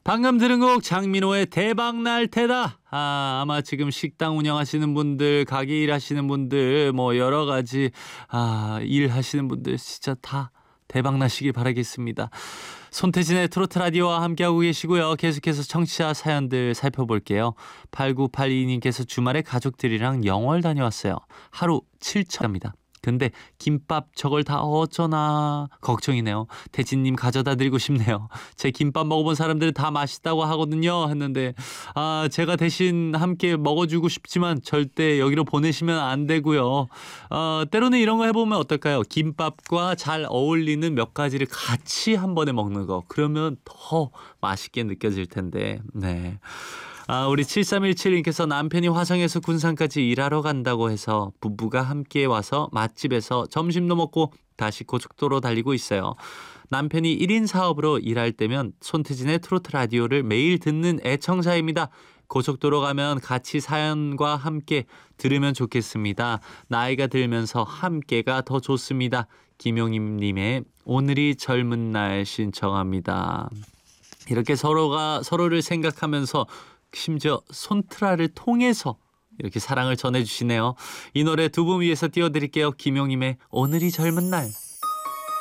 방금 들은 곡 장민호의 대박 날 테다. 아마 지금 식당 운영하시는 분들, 가게 일하시는 분들, 뭐 여러 가지 일하시는 분들 진짜 다 대박 나시길 바라겠습니다. 손태진의 트로트 라디오와 함께하고 계시고요. 계속해서 청취자 사연들 살펴볼게요. 8982님께서 주말에 가족들이랑 영월 다녀왔어요. 하루 7,000원입니다. 근데 김밥 저걸 다 어쩌나 걱정이네요. 태진님 가져다 드리고 싶네요. 제 김밥 먹어본 사람들은 다 맛있다고 하거든요. 했는데 제가 대신 함께 먹어주고 싶지만 절대 여기로 보내시면 안 되고요. 때로는 이런 거 해보면 어떨까요? 김밥과 잘 어울리는 몇 가지를 같이 한 번에 먹는 거. 그러면 더 맛있게 느껴질 텐데. 네. 우리 7317님께서 남편이 화성에서 군산까지 일하러 간다고 해서 부부가 함께 와서 맛집에서 점심도 먹고 다시 고속도로 달리고 있어요. 남편이 1인 사업으로 일할 때면 손태진의 트로트 라디오를 매일 듣는 애청자입니다. 고속도로 가면 같이 사연과 함께 들으면 좋겠습니다. 나이가 들면서 함께가 더 좋습니다. 김용임님의 오늘이 젊은 날 신청합니다. 이렇게 서로가 서로를 생각하면서 심지어 손트라를 통해서 이렇게 사랑을 전해주시네요. 이 노래 두 분 위해서 띄워드릴게요. 김용임의 오늘이 젊은 날.